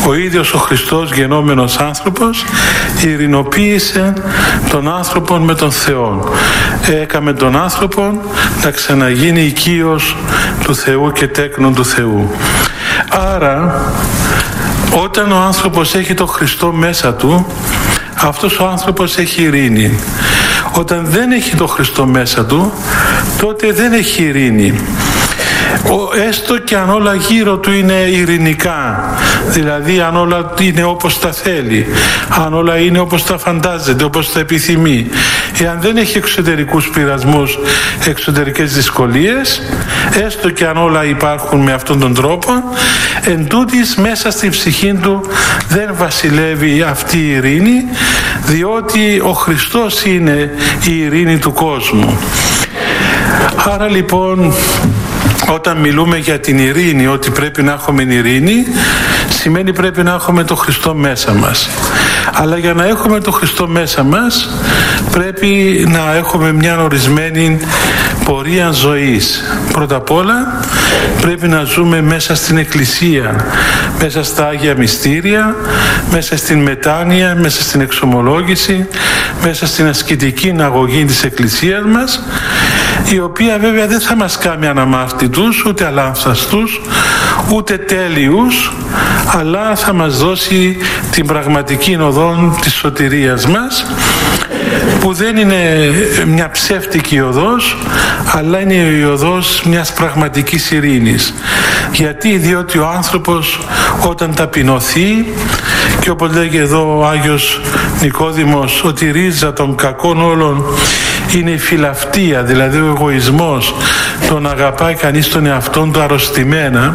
Ο ίδιος ο Χριστός γενόμενος άνθρωπος ειρηνοποίησε τον άνθρωπο με τον Θεό. Έκαμε τον άνθρωπο να ξαναγίνει οικείος του Θεού και τέκνον του Θεού. Άρα όταν ο άνθρωπος έχει τον Χριστό μέσα του, αυτός ο άνθρωπος έχει ειρήνη. Όταν δεν έχει τον Χριστό μέσα του, τότε δεν έχει ειρήνη. Έστω και αν όλα γύρω του είναι ειρηνικά, δηλαδή αν όλα είναι όπως τα θέλει, αν όλα είναι όπως τα φαντάζεται, όπως τα επιθυμεί, εάν δεν έχει εξωτερικούς πειρασμούς, εξωτερικές δυσκολίες, έστω και αν όλα υπάρχουν με αυτόν τον τρόπο, εν τούτοις μέσα στη ψυχή του δεν βασιλεύει αυτή η ειρήνη, διότι ο Χριστός είναι η ειρήνη του κόσμου. Άρα λοιπόν, όταν μιλούμε για την ειρήνη, ότι πρέπει να έχουμε ειρήνη, σημαίνει πρέπει να έχουμε τον Χριστό μέσα μας. Αλλά για να έχουμε τον Χριστό μέσα μας, πρέπει να έχουμε μια ορισμένη πορεία ζωής. Πρώτα απ' όλα, πρέπει να ζούμε μέσα στην Εκκλησία, μέσα στα Άγια Μυστήρια, μέσα στην μετάνοια, μέσα στην εξομολόγηση, μέσα στην ασκητική αγωγή της Εκκλησίας μας, η οποία βέβαια δεν θα μας κάνει αναμάρτητους, ούτε αλάνθαστους, ούτε τέλειους, αλλά θα μας δώσει την πραγματική οδό της σωτηρίας μας, που δεν είναι μια ψεύτικη οδός, αλλά είναι η οδός μιας πραγματικής ειρήνης. Γιατί? Διότι ο άνθρωπος όταν ταπεινωθεί, και όπως λέγει εδώ ο Άγιος Νικόδημος, ότι η ρίζα των κακών όλων είναι η φιλαυτία, δηλαδή ο εγωισμός, το να αγαπάει κανείς τον εαυτόν του αρρωστημένα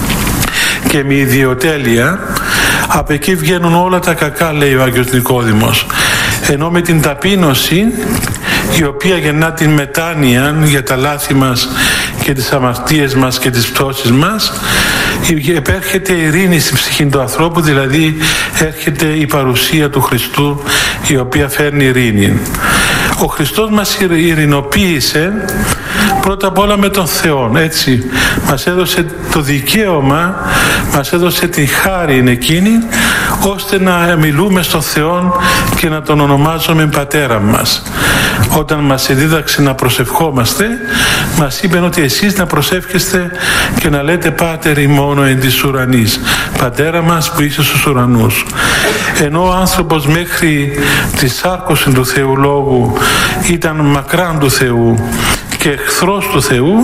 και με ιδιοτέλεια. Από εκεί βγαίνουν όλα τα κακά, λέει ο Άγιος Νικόδημος. Ενώ με την ταπείνωση, η οποία γεννά την μετάνοια για τα λάθη μας και τις αμαρτίες μας και τις πτώσεις μας, επέρχεται η ειρήνη στην ψυχή του ανθρώπου, δηλαδή έρχεται η παρουσία του Χριστού, η οποία φέρνει ειρήνη. Ο Χριστός μας ειρηνοποίησε πρώτα απ' όλα με τον Θεό, έτσι. Μας έδωσε το δικαίωμα, μας έδωσε την χάρη εκείνη, ώστε να μιλούμε στον Θεό και να τον ονομάζουμε Πατέρα μας. Όταν μας δίδαξε να προσευχόμαστε, μας είπε ότι εσείς να προσεύχεστε και να λέτε Πάτερ ημών εν της ουρανής, Πατέρα μας που είσαι στους ουρανούς. Ενώ ο άνθρωπος μέχρι τη σάρκωση του Θεού Λόγου ήταν μακράν του Θεού και εχθρός του Θεού,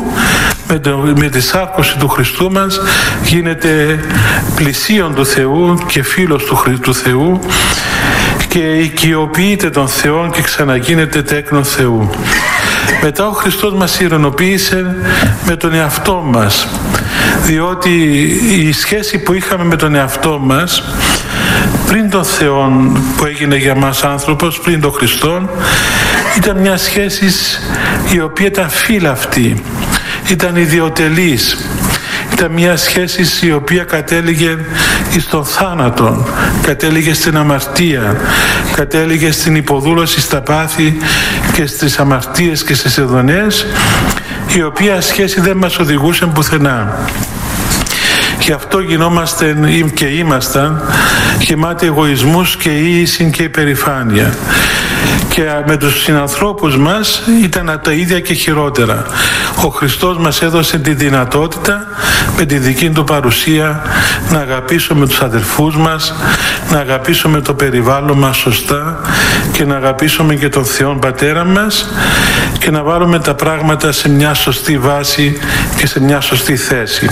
με τη σάρκωση του Χριστού μας γίνεται πλησίον του Θεού και φίλος του Θεού και οικειοποιείται τον Θεό και ξαναγίνεται τέκνον Θεού. Μετά ο Χριστός μας ειρηνοποίησε με τον εαυτό μας, διότι η σχέση που είχαμε με τον εαυτό μας πριν τον Θεό που έγινε για μας άνθρωπος, πριν τον Χριστό, ήταν μια σχέση η οποία ήταν φύλαυτη, ήταν ιδιοτελής. Ήταν μια σχέση η οποία κατέληγε στον θάνατο, κατέληγε στην αμαρτία, κατέληγε στην υποδούλωση στα πάθη και στις αμαρτίες και στις ειδονές, η οποία σχέση δεν μας οδηγούσε πουθενά. Γι' αυτό γινόμαστε και ήμασταν γεμάτοι εγωισμούς και ίησιν και υπερηφάνεια. Και με τους συνανθρώπους μας ήταν τα ίδια και χειρότερα. Ο Χριστός μας έδωσε τη δυνατότητα με τη δική του παρουσία να αγαπήσουμε τους αδελφούς μας, να αγαπήσουμε το περιβάλλον μας σωστά και να αγαπήσουμε και τον Θεόν Πατέρα μας και να βάλουμε τα πράγματα σε μια σωστή βάση και σε μια σωστή θέση.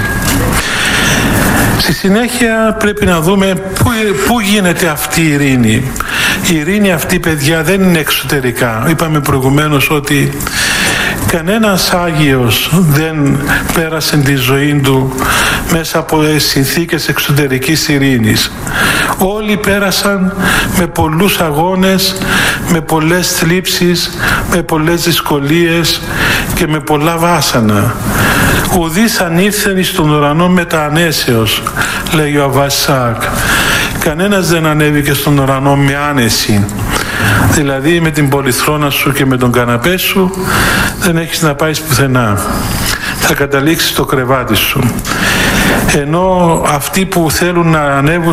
Στη συνέχεια πρέπει να δούμε πού γίνεται αυτή η ειρήνη. Η ειρήνη αυτή, παιδιά, δεν είναι εξωτερικά. Είπαμε προηγουμένως ότι κανένας Άγιος δεν πέρασε τη ζωή του μέσα από συνθήκες εξωτερικής ειρήνης. Όλοι πέρασαν με πολλούς αγώνες, με πολλές θλίψεις, με πολλές δυσκολίες και με πολλά βάσανα. Ουδής ανήλθεν εις τον ουρανό μετά ανέσεως, λέει ο Αββασάκ. Κανένας δεν ανέβηκε στον ουρανό με άνεση. Δηλαδή με την πολυθρόνα σου και με τον καναπέ σου δεν έχεις να πάεις πουθενά. Θα καταλήξεις στο κρεβάτι σου. Ενώ αυτοί που θέλουν να ανέβουν